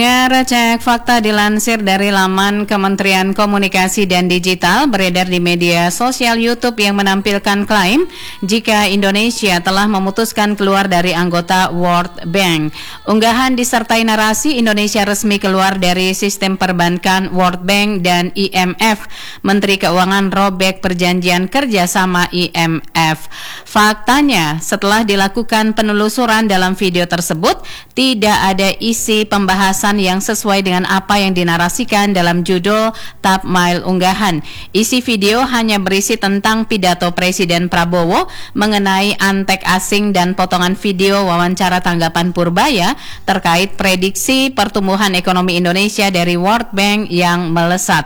Cek fakta dilansir dari laman Kementerian Komunikasi dan Digital beredar di media sosial YouTube yang menampilkan klaim jika Indonesia telah memutuskan keluar dari anggota World Bank. Unggahan disertai narasi Indonesia resmi keluar dari sistem perbankan World Bank dan IMF. Menteri Keuangan robek perjanjian kerjasama IMF. Faktanya, setelah dilakukan penelusuran dalam video tersebut, tidak ada isi pembahasan yang sesuai dengan apa yang dinarasikan dalam judul thumbnail unggahan. Isi video hanya berisi tentang pidato Presiden Prabowo mengenai antek asing dan potongan video wawancara tanggapan Purbaya terkait prediksi pertumbuhan ekonomi Indonesia dari World Bank yang meleset.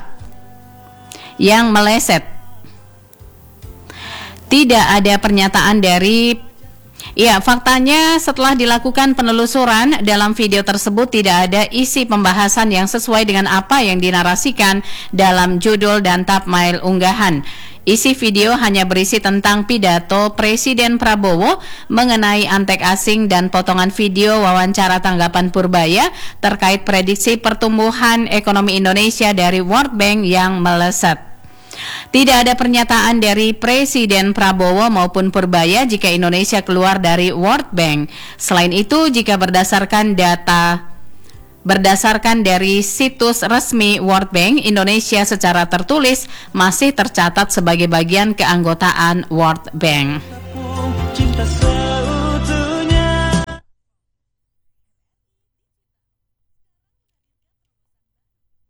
Tidak ada pernyataan dari faktanya setelah dilakukan penelusuran dalam video tersebut tidak ada isi pembahasan yang sesuai dengan apa yang dinarasikan dalam judul dan thumbnail unggahan. Isi video hanya berisi tentang pidato Presiden Prabowo mengenai antek asing dan potongan video wawancara tanggapan Purbaya terkait prediksi pertumbuhan ekonomi Indonesia dari World Bank yang meleset. Tidak ada pernyataan dari Presiden Prabowo maupun Purbaya jika Indonesia keluar dari World Bank. Selain itu, jika berdasarkan dari situs resmi World Bank, Indonesia secara tertulis masih tercatat sebagai bagian keanggotaan World Bank.